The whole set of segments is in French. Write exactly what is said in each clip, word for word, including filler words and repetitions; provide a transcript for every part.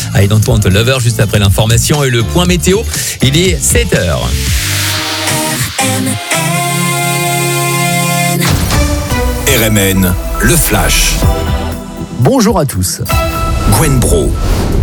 I Don't Want a Lover juste après l'information et le point météo. Il est sept heures. R M N, le flash. Bonjour à tous. Gwen Bro.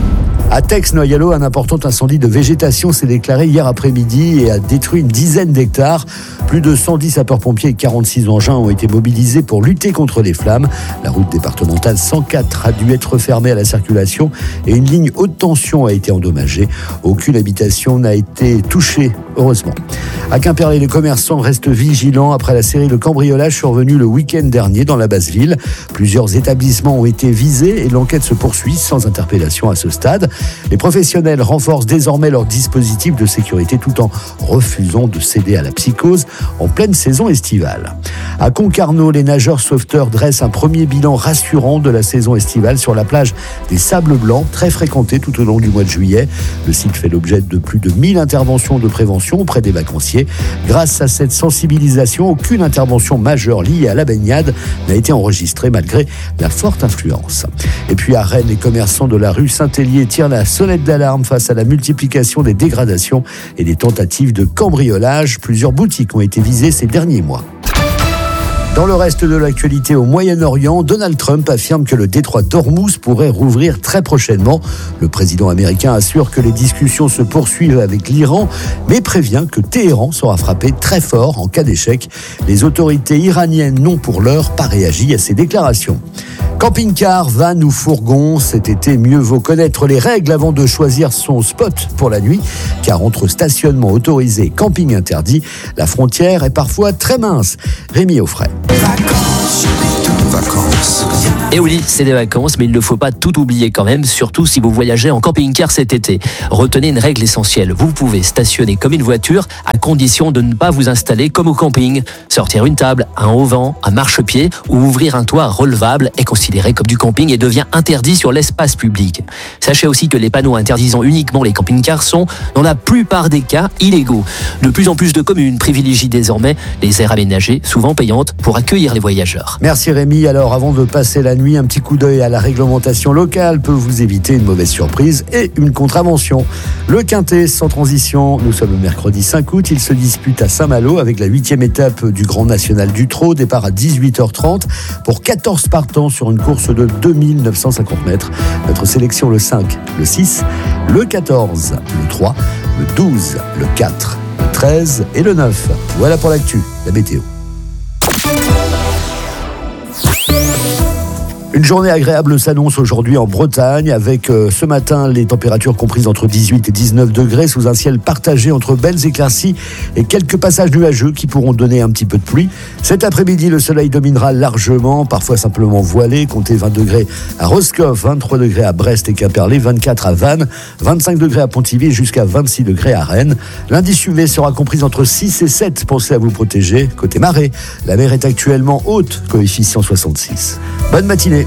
À Tex-Noyalo, un important incendie de végétation s'est déclaré hier après-midi et a détruit une dizaine d'hectares. Plus de cent dix sapeurs-pompiers et quarante-six engins ont été mobilisés pour lutter contre les flammes. La route départementale cent quatre a dû être fermée à la circulation et une ligne haute tension a été endommagée. Aucune habitation n'a été touchée, heureusement. À Quimperlé, les commerçants restent vigilants après la série de cambriolages survenue le week-end dernier dans la basse ville. Plusieurs établissements ont été visés et l'enquête se poursuit sans interpellation à ce stade. Les professionnels renforcent désormais leur dispositif de sécurité tout en refusant de céder à la psychose en pleine saison estivale. À Concarneau, les nageurs sauveteurs dressent un premier bilan rassurant de la saison estivale sur la plage des Sables Blancs, très fréquentée tout au long du mois de juillet. Le site fait l'objet de plus de mille interventions de prévention auprès des vacanciers. Grâce à cette sensibilisation, aucune intervention majeure liée à la baignade n'a été enregistrée malgré la forte influence. Et puis à Rennes, les commerçants de la rue Saint-Hélier tirent la sonnette d'alarme face à la multiplication des dégradations et des tentatives de cambriolage. Plusieurs boutiques ont été visées ces derniers mois. Dans le reste de l'actualité au Moyen-Orient, Donald Trump affirme que le détroit d'Ormuz pourrait rouvrir très prochainement. Le président américain assure que les discussions se poursuivent avec l'Iran, mais prévient que Téhéran sera frappé très fort en cas d'échec. Les autorités iraniennes n'ont pour l'heure pas réagi à ces déclarations. Camping-car, van ou fourgon, cet été, mieux vaut connaître les règles avant de choisir son spot pour la nuit, car entre stationnement autorisé et camping interdit, la frontière est parfois très mince. Rémi Offray. Vacances, vacances. Et oui, c'est des vacances, mais il ne faut pas tout oublier quand même, surtout si vous voyagez en camping-car cet été. Retenez une règle essentielle, vous pouvez stationner comme une voiture à condition de ne pas vous installer comme au camping. Sortir une table, un auvent, un marchepied ou ouvrir un toit relevable est considéré comme du camping et devient interdit sur l'espace public. Sachez aussi que les panneaux interdisant uniquement les camping-cars sont, dans la plupart des cas, illégaux. De plus en plus de communes privilégient désormais les aires aménagées, souvent payantes, pour accueillir les voyageurs. Merci Rémi. Alors avant de passer la nuit, un petit coup d'œil à la réglementation locale peut vous éviter une mauvaise surprise et une contravention. Le Quintet sans transition, nous sommes le mercredi cinq août, il se dispute à Saint-Malo avec la huitième étape du Grand National du Trot, départ à dix-huit heures trente pour quatorze partants sur une course de deux mille neuf cent cinquante mètres. Notre sélection le cinq, le six, le quatorze, le trois, le douze, le quatre, le treize et le neuf. Voilà pour l'actu, la météo. Une journée agréable s'annonce aujourd'hui en Bretagne avec euh, ce matin les températures comprises entre dix-huit et dix-neuf degrés sous un ciel partagé entre belles éclaircies et quelques passages nuageux qui pourront donner un petit peu de pluie. Cet après-midi, le soleil dominera largement, parfois simplement voilé, comptez vingt degrés à Roscoff, vingt-trois degrés à Brest et Quimperlé, vingt-quatre à Vannes, vingt-cinq degrés à Pontivy jusqu'à vingt-six degrés à Rennes. L'indice U V sera comprise entre six et sept, pensez à vous protéger. Côté marée, la mer est actuellement haute, coefficient soixante-six. Bonne matinée.